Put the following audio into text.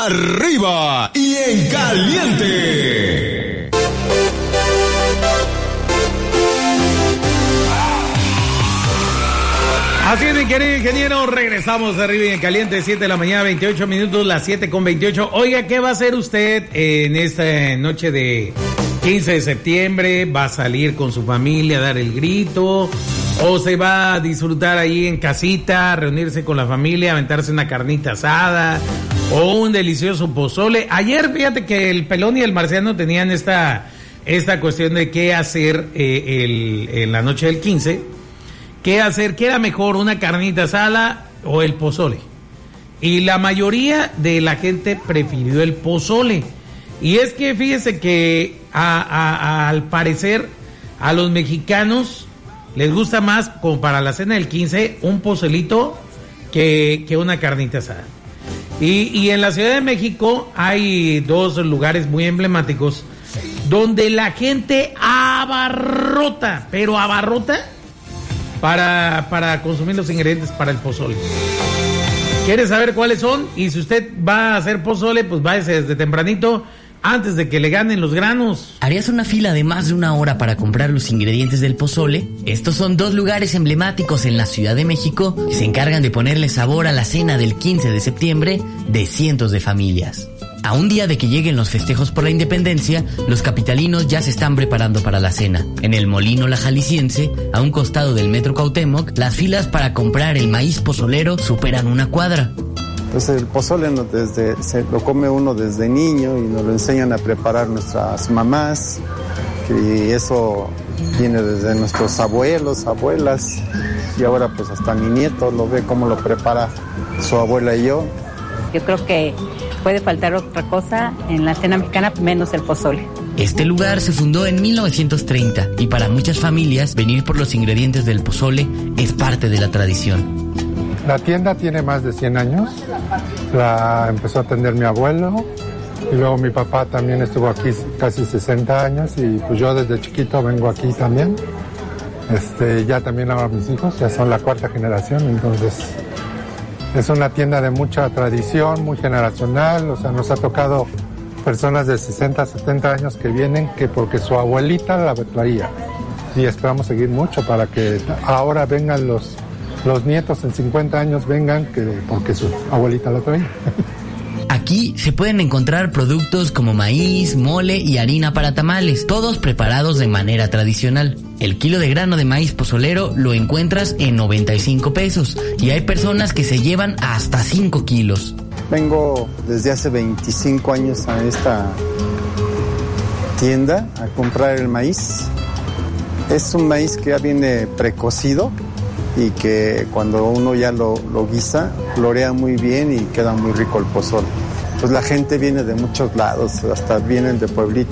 arriba y en caliente. Así es, mi querido ingeniero, regresamos arriba y en caliente, 7 de la mañana, 28 minutos, las 7:28. Oiga, ¿qué va a hacer usted en esta noche de 15 de septiembre? ¿Va a salir con su familia a dar el grito? ¿O se va a disfrutar ahí en casita, reunirse con la familia, aventarse una carnita asada o un delicioso pozole? Ayer, fíjate que el Pelón y el Marciano tenían esta cuestión de qué hacer en la noche del 15. ¿Qué hacer? ¿Qué era mejor, una carnita asada o el pozole? Y la mayoría de la gente prefirió el pozole. Y es que fíjese que al parecer a los mexicanos les gusta más, como para la cena del 15, un pozolito que una carnita asada. Y en la Ciudad de México hay dos lugares muy emblemáticos donde la gente abarrota, pero abarrota para consumir los ingredientes para el pozole. ¿Quiere saber cuáles son? Y si usted va a hacer pozole, pues váyase desde tempranito, antes de que le ganen los granos. ¿Harías una fila de más de una hora para comprar los ingredientes del pozole? Estos son dos lugares emblemáticos en la Ciudad de México que se encargan de ponerle sabor a la cena del 15 de septiembre de cientos de familias. A un día de que lleguen los festejos por la independencia, los capitalinos ya se están preparando para la cena. En el Molino La Jalisciense, a un costado del Metro Cuauhtémoc, las filas para comprar el maíz pozolero superan una cuadra. Pues el pozole se lo come uno desde niño y nos lo enseñan a preparar nuestras mamás, y eso viene desde nuestros abuelos, abuelas, y ahora pues hasta mi nieto lo ve cómo lo prepara su abuela y yo. Yo creo que puede faltar otra cosa en la cena mexicana, menos el pozole. Este lugar se fundó en 1930 y para muchas familias venir por los ingredientes del pozole es parte de la tradición. La tienda tiene más de 100 años, la empezó a atender mi abuelo y luego mi papá también estuvo aquí casi 60 años y pues yo desde chiquito vengo aquí también. Ya también ahora mis hijos, ya son la cuarta generación, entonces es una tienda de mucha tradición, muy generacional, o sea, nos ha tocado personas de 60, 70 años que vienen que porque su abuelita la traía y esperamos seguir mucho para que ahora vengan los nietos en 50 años vengan porque su abuelita la traía. Aquí se pueden encontrar productos como maíz, mole y harina para tamales, todos preparados de manera tradicional. El kilo de grano de maíz pozolero lo encuentras en 95 pesos y hay personas que se llevan hasta 5 kilos. Vengo desde hace 25 años a esta tienda a comprar el maíz. Es un maíz que ya viene precocido y que cuando uno ya lo guisa, florea muy bien y queda muy rico el pozole. Pues la gente viene de muchos lados, hasta vienen de pueblitos.